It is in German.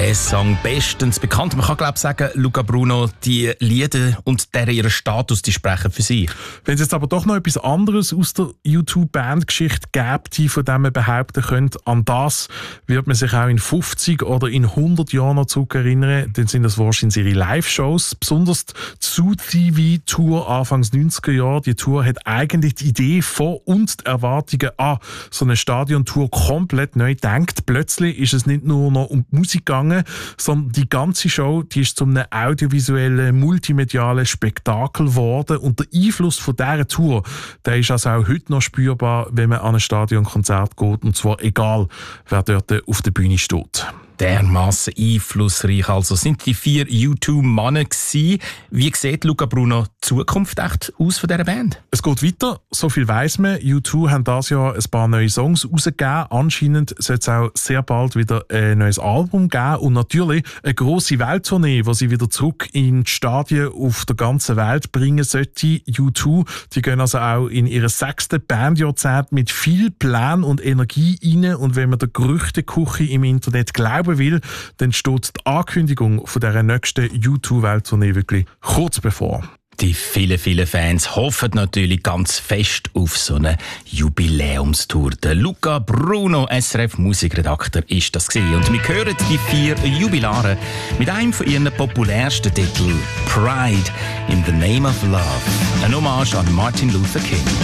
Der Song bestens bekannt. Man kann glaube ich sagen, Luca Bruno, die Lieder und ihren Status, die sprechen für sich. Wenn es jetzt aber doch noch etwas anderes aus der U2-Bandgeschichte gibt, die von dem man behaupten könnte, an das wird man sich auch in 50 oder in 100 Jahren noch zurückerinnern, dann sind das wahrscheinlich ihre Live-Shows. Besonders die TV-Tour Anfangs 90er Jahre. Die Tour hat eigentlich die Idee von und die Erwartungen an so eine Stadiontour komplett neu gedacht. Plötzlich ist es nicht nur noch um die Musik gegangen, sondern die ganze Show, die ist zu einem audiovisuellen, multimedialen Spektakel geworden. Und der Einfluss von dieser Tour, der ist also auch heute noch spürbar, wenn man an ein Stadionkonzert geht. Und zwar egal, wer dort auf der Bühne steht. Dermassen einflussreich also sind die 4 U2-Männer gewesen. Wie sieht Luca Bruno die Zukunft echt aus von dieser Band? Es geht weiter, so viel weiss man. U2 haben dieses Jahr ein paar neue Songs rausgegeben. Anscheinend soll es auch sehr bald wieder ein neues Album geben und natürlich eine grosse Welttournee, die sie wieder zurück in die Stadien auf der ganzen Welt bringen sollte. U2, die gehen also auch in ihr 6. Bandjahrzehnt mit viel Plan und Energie rein. Und wenn man der Gerüchteküche im Internet glauben will, dann steht die Ankündigung von dieser nächsten U2-Welttournee wirklich kurz bevor. Die vielen, vielen Fans hoffen natürlich ganz fest auf so eine Jubiläumstour. Der Luca Bruno, SRF-Musikredakteur, ist das gewesen. Und wir hören die 4 Jubilare mit einem von ihren populärsten Titeln, Pride in the Name of Love. Eine Hommage an Martin Luther King.